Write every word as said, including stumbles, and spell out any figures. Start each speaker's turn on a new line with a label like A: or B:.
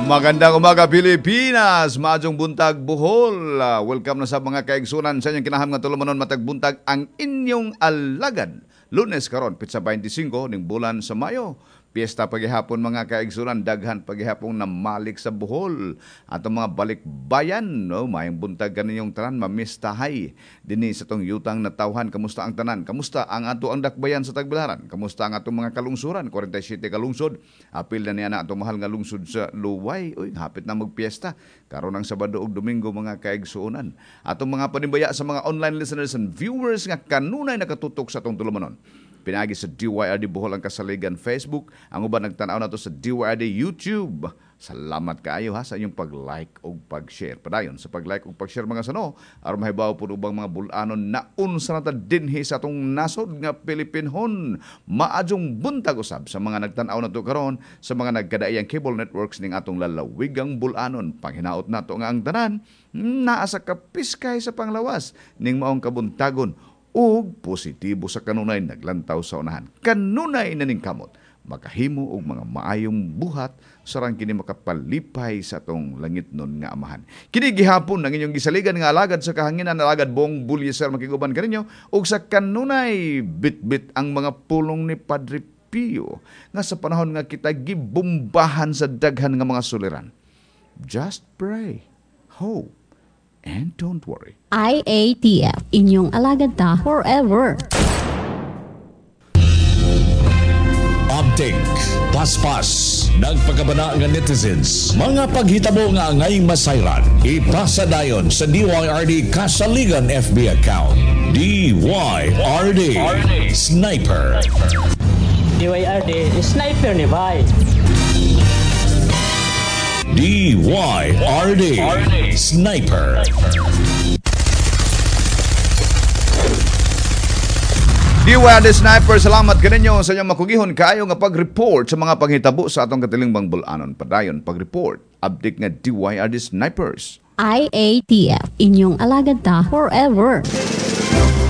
A: Magandang umaga Pilipinas, maadjong buntag Bohol. Uh, welcome na sa mga kaigsunan sa inyong kinaham nga tulumanon matag buntag ang inyong alagad. Lunes karon pitsa twenty-five ning bulan sa Mayo. Piyesta paghihapon mga kaigsunan, daghan paghihapon na malik sa Bohol. Atong mga balikbayan, no, mayang buntag kaninyong tanan mamistahay dinhi sa tong yutang na tawhan. Kamusta ang tanan? Kamusta ang ato ang dakbayan sa Tagbilaran? Kamusta ang atong mga kalungsuran? forty-seven ka lungsod. Apil na niya na atong mahal nga lungsod sa Luway. Uy, hapit na magpiesta. Karon ang Sabado ug Domingo mga kaigsunan. Atong mga panibaya sa mga online listeners and viewers nga kanunay nakatutok sa atong tulumanon. Pinagi sa D Y R D Bohol ang kasaligan Facebook. Ang uban nagtanaw na to sa D Y R D YouTube. Salamat kaayo ha sa inyong pag-like o pag-share. Padayon sa pag-like o pag-share mga sano, aron mahibaw po ubang mga bulanon na unsa na ta dinhi sa atong nasod nga Pilipinhon. Maadjong buntag usab sa mga nagtanaw na to karon sa mga nagkadaiyang cable networks ning atong lalawigang bulanon. Panghinaot nato nga ang tanan naa sa kapiskay sa panglawas ning maong kabuntagon ug positibo sa kanunay naglantaw sa unahan. Kanunay na ning kamot makahimo og mga maayong buhat sarang kini makapalipay sa atong langit nun nga amahan. Kini gihapon ang inyong gisaligan nga alagad sa kahanginan, alagad Bong Bulyeser makiguban kaninyo ug sa kanunay bitbit ang mga pulong ni Padre Pio nga sa panahon nga kita gibombahan sa daghan nga mga suliran. Just pray, hope, and don't worry.
B: I A T F, inyong alagad ta forever.
C: Update, paspas, nagpagabana nga netizens, mga paghitabo nga angay masayran, ipasa dayon sa D Y R D Kasaligan F B account. D Y R D Sniper.
D: D Y R D Sniper ni Bay.
C: D Y R D Sniper.
A: D Y R D Sniper, salamat kaninyo sa inyong makugihon kaayo nga pag-report sa mga panghitabo sa atong katilingbang bulanon. Padayon pag-report, update nga D Y R D Snipers.
B: I A T F, inyong alagad ta forever.